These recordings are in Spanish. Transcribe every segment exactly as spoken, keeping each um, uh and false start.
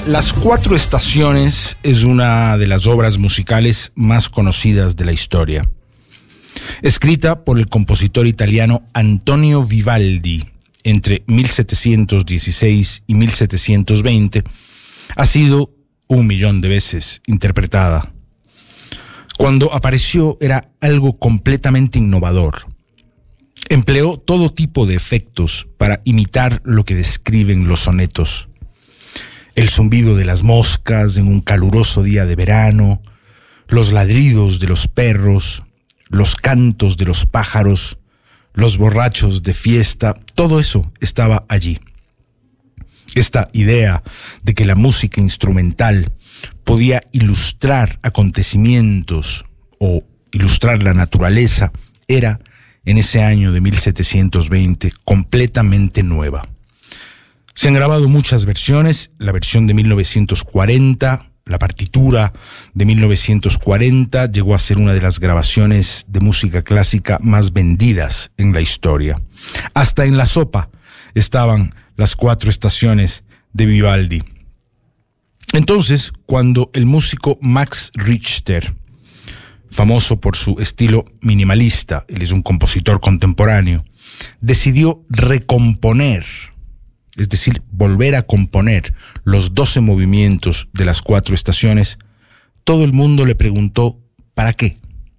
Las Cuatro Estaciones es una de las obras musicales más conocidas de la historia. Escrita por el compositor italiano Antonio Vivaldi entre mil setecientos dieciséis y mil setecientos veinte, ha sido un millón de veces interpretada. Cuando apareció era algo completamente innovador. Empleó todo tipo de efectos para imitar lo que describen los sonetos. El zumbido de las moscas en un caluroso día de verano, los ladridos de los perros, los cantos de los pájaros, los borrachos de fiesta, todo eso estaba allí. Esta idea de que la música instrumental podía ilustrar acontecimientos o ilustrar la naturaleza era, en ese año de mil setecientos veinte, completamente nueva. Se han grabado muchas versiones, la versión de mil novecientos cuarenta, la partitura de mil novecientos cuarenta llegó a ser una de las grabaciones de música clásica más vendidas en la historia. Hasta en la sopa estaban las Cuatro Estaciones de Vivaldi. Entonces, cuando el músico Max Richter, famoso por su estilo minimalista, él es un compositor contemporáneo, decidió recomponer, es decir, volver a componer los doce movimientos de las Cuatro Estaciones, todo el mundo le preguntó ¿para qué?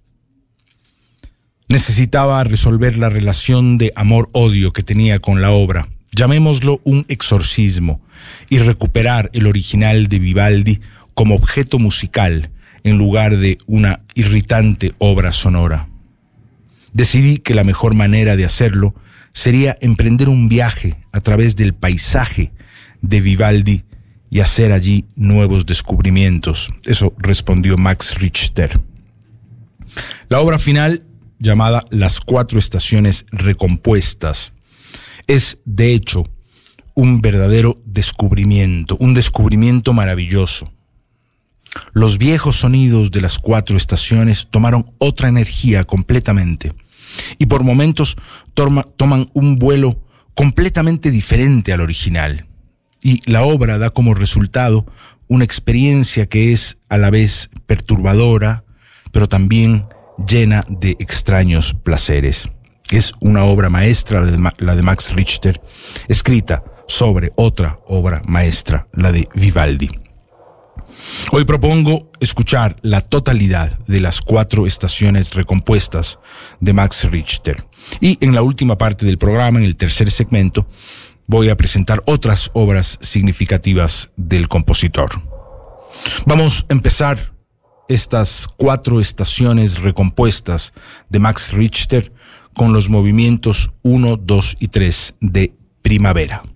Necesitaba resolver la relación de amor-odio que tenía con la obra, llamémoslo un exorcismo, y recuperar el original de Vivaldi como objeto musical en lugar de una irritante obra sonora. Decidí que la mejor manera de hacerlo sería emprender un viaje a través del paisaje de Vivaldi y hacer allí nuevos descubrimientos. Eso respondió Max Richter. La obra final, llamada Las Cuatro Estaciones Recompuestas, es de hecho un verdadero descubrimiento, un descubrimiento maravilloso. Los viejos sonidos de las Cuatro Estaciones tomaron otra energía completamente y por momentos toma, toman un vuelo completamente diferente al original. Y la obra da como resultado una experiencia que es a la vez perturbadora, pero también llena de extraños placeres. Es una obra maestra, la de, la de Max Richter, escrita sobre otra obra maestra, la de Vivaldi. Hoy propongo escuchar la totalidad de las Cuatro Estaciones Recompuestas de Max Richter. Y en la última parte del programa, en el tercer segmento, voy a presentar otras obras significativas del compositor. Vamos a empezar estas Cuatro Estaciones Recompuestas de Max Richter con los movimientos uno, dos y tres de Primavera.